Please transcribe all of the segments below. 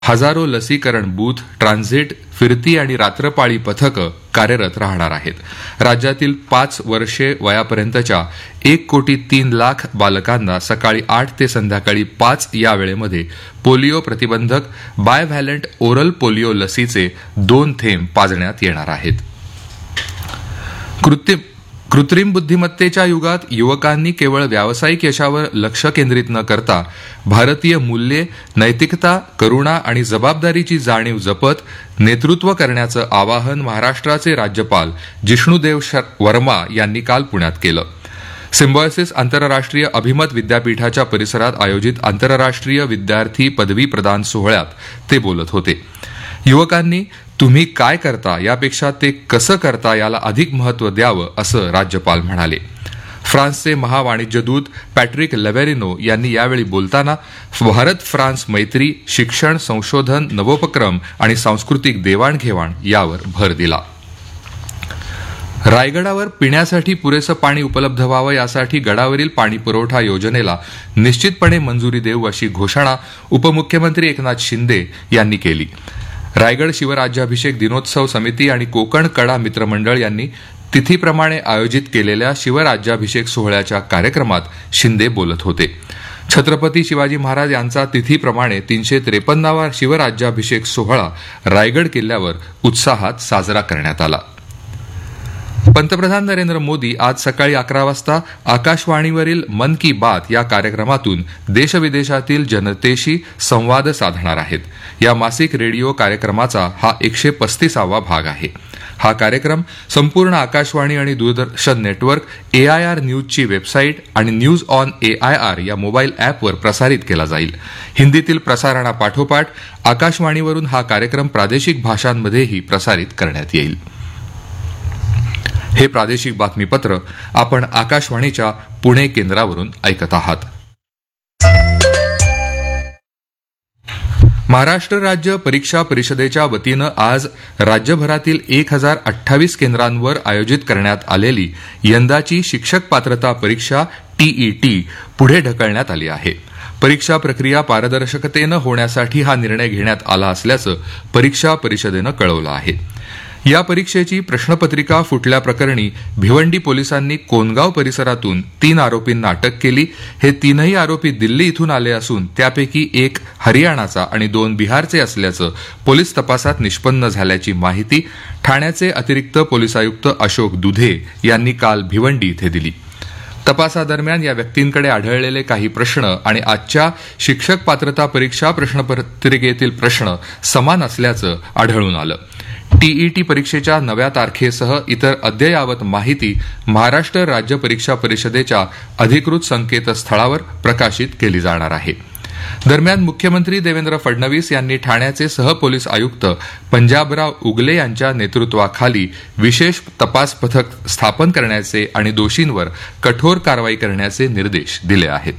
हजारो लसीकरण booth, transit, फिरती आणि रात्रपाळी पथकं कार्यरत राहणार आहेत. राज्यातील 5 वर्षे वयापर्यंतच्या 1,03,00,000 बालकांना सकाळी 8 ते संध्याकाळी 5 या वेळेमध्ये पोलिओ प्रतिबंधक बायव्हॅलंट ओरल पोलिओ लसीचे 2 थेंब पाजण्यात येणार आहेत. कृत्रिम बुद्धिमत्तेच्या युगात युवकांनी केवळ व्यावसायिक यशावर लक्ष केंद्रित न करता भारतीय मूल्ये, नैतिकता, करुणा आणि जबाबदारीची जाणीव जपत नेतृत्व करण्याचं आवाहन महाराष्ट्राचे राज्यपाल जिष्णुदेव वर्मा यांनी काल पुण्यात केलं. सिम्बॉयसिस आंतरराष्ट्रीय अभिमत विद्यापीठाच्या परिसरात आयोजित आंतरराष्ट्रीय विद्यार्थी पदवी प्रदान सोहळ्यात ते बोलत होते. युवकांनी तुम्ही काय करता यापेक्षा ते कसं करता याला अधिक महत्त्व द्यावं असं राज्यपाल म्हणाले. फ्रान्सचे महावाणिज्यदूत पॅट्रिक लेव्हेरिनो यांनी यावेळी बोलताना भारत फ्रान्स मैत्री, शिक्षण, संशोधन, नवोपक्रम आणि सांस्कृतिक देवाणघेवाण यावर भर दिला. रायगडावर पिण्यासाठी पुरेसं पाणी उपलब्ध व्हावं यासाठी गडावरील पाणी पुरवठा योजनेला निश्चितपणे मंजुरी देऊ अशी घोषणा उपमुख्यमंत्री एकनाथ शिंदे यांनी केली. रायगड शिवराज्याभिषेक दिनोत्सव समिती आणि कोकण कडा मित्रमंडळ यांनी तिथीप्रमाणे आयोजित केलेल्या शिवराज्याभिषेक सोहळ्याच्या कार्यक्रमात शिंदे बोलत होते. छत्रपती शिवाजी महाराज यांचा तिथीप्रमाणे 353वा शिवराज्याभिषेक सोहळा रायगड किल्ल्यावर उत्साहात साजरा करण्यात आला. पंतप्रधान नरेंद्र मोदी आज सकाळी 11 वाजता आकाशवाणीवरील मन की बात या कार्यक्रमातून देशविदेशातील जनतेशी संवाद साधणार आहेत. या मासिक रेडिओ कार्यक्रमाचा हा 135वा भाग आहे. हा कार्यक्रम संपूर्ण आकाशवाणी आणि दूरदर्शन नेटवर्क, AIR न्यूजची वेबसाईट आणि न्यूज ऑन AIR या मोबाईल ॲपवर प्रसारित केला जाईल. हिंदीतील प्रसारणापाठोपाठ आकाशवाणीवरून हा कार्यक्रम प्रादेशिक भाषांमध्येही प्रसारित करण्यात येईल. हे प्रादेशिक बातमीपत्र आपण आकाशवाणीच्या पुणे केंद्रावरून ऐकत आहात. महाराष्ट्र राज्य परीक्षा परिषदेच्या वतीनं आज राज्यभरातील 1028 केंद्रांवर आयोजित करण्यात आलेली यंदाची शिक्षक पात्रता परीक्षा TET पुढे ढकलण्यात आली आहे. परीक्षा प्रक्रिया पारदर्शकतेनं होण्यासाठी हा निर्णय घेण्यात आला असल्याचं परीक्षा परिषदेनं कळवलं आहे. या परीक्षेची प्रश्नपत्रिका फुटल्याप्रकरणी भिवंडी पोलिसांनी कोनगाव परिसरातून 3 आरोपींना अटक केली. हे 3ही आरोपी दिल्ली इथून आले असून त्यापैकी 1 हरियाणाचा आणि 2 बिहारचे असल्याचं पोलीस तपासात निष्पन्न झाल्याची माहिती ठाण्याचे अतिरिक्त पोलीस आयुक्त अशोक दुधे यांनी काल भिवंडी इथे दिली. तपासादरम्यान या व्यक्तींकडे आढळलेले काही प्रश्न आणि आजच्या शिक्षक पात्रता परीक्षा प्रश्नपत्रिकेतील प्रश्न समान असल्याचं आढळून आलं. TET परीक्षेच्या नव्या तारखेसह इतर अद्ययावत माहिती महाराष्ट्र राज्य परीक्षा परिषदेच्या अधिकृत संकेतस्थळावर प्रकाशित केली जाणार आहे. दरम्यान मुख्यमंत्री देवेंद्र फडणवीस यांनी ठाण्याचे सहपोलीस आयुक्त पंजाबराव उगले यांच्या नेतृत्वाखाली विशेष तपास पथक स्थापन करण्याचे आणि दोषींवर कठोर कारवाई करण्याचे निर्देश दिले आहेत.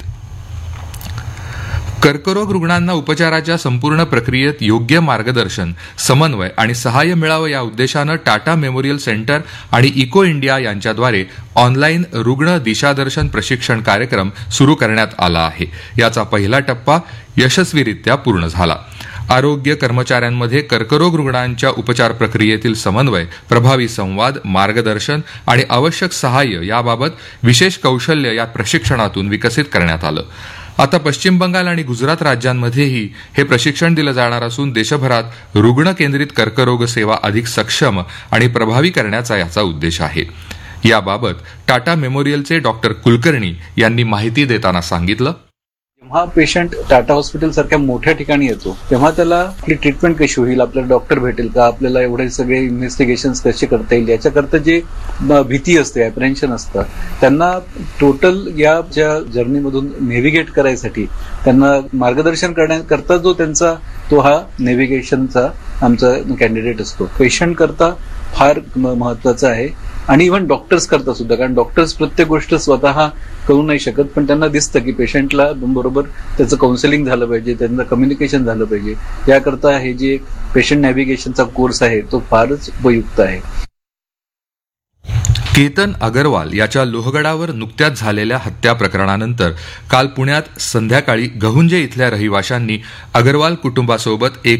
कर्करोग रुग्णांना उपचाराच्या संपूर्ण प्रक्रियेत योग्य मार्गदर्शन, समन्वय आणि सहाय्य मिळावं या उद्देशानं टाटा मेमोरियल सेंटर आणि इको इंडिया यांच्याद्वारे ऑनलाईन रुग्ण दिशादर्शन प्रशिक्षण कार्यक्रम सुरू करण्यात आला आहे. याचा पहिला टप्पा यशस्वीरित्या पूर्ण झाला. आरोग्य कर्मचाऱ्यांमध्ये कर्करोग रुग्णांच्या उपचार प्रक्रियेतील समन्वय, प्रभावी संवाद, मार्गदर्शन आणि आवश्यक सहाय्य याबाबत विशेष कौशल्य या प्रशिक्षणातून विकसित करण्यात आलं. आता पश्चिम बंगाल आणि गुजरात राज्यांमध्येही हे प्रशिक्षण दिलं जाणार असून देशभरात रुग्ण केंद्रित कर्करोग सेवा अधिक सक्षम आणि प्रभावी करण्याचा याचा उद्देश आहे. याबाबत टाटा मेमोरियलचे डॉक्टर कुलकर्णी यांनी माहिती देताना सांगितलं. जेव्हा पेशंट टाटा हॉस्पिटल सारख्या मोठ्या ठिकाणी येतो तेव्हा त्याला आपली ट्रीटमेंट कशी होईल, आपल्याला डॉक्टर भेटेल का, आपल्याला एवढे सगळे इन्व्हेस्टिगेशन कसे करता येईल याच्याकरता जे भीती असते, अप्रेन्शन असतं, त्यांना टोटल या ज्या जर्नीमधून नेव्हिगेट करायसाठी त्यांना मार्गदर्शन करण्याकरता जो त्यांचा तो हा नेव्हिगेशनचा आमचा कॅन्डिडेट असतो. पेशंट करता फार महत्वाचा आहे आणि इव्हन डॉक्टर्स करता सुद्धा, कारण डॉक्टर्स प्रत्येक गोष्ट स्वतः करू नाही शकत, पण त्यांना दिसतं की पेशंटला बरोबर त्याचं काउन्सिलिंग झालं पाहिजे, त्यांचं कम्युनिकेशन झालं पाहिजे. याकरता हे जे पेशंट नॅव्हिगेशनचा कोर्स आहे तो फारच उपयुक्त आहे. केतन अगरवाल याच्या लोहगडावर नुकत्याच झालेल्या हत्या प्रकरणानंतर काल पुण्यात संध्याकाळी गहुंजे इथल्या रहिवाशांनी अगरवाल कुटुंबासोबत एक